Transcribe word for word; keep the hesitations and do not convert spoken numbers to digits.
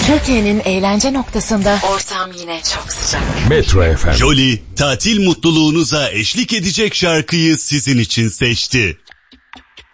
Türkiye'nin eğlence noktasında ortam yine çok sıcak. Metro F M. Jolie, tatil mutluluğunuza eşlik edecek şarkıyı sizin için seçti.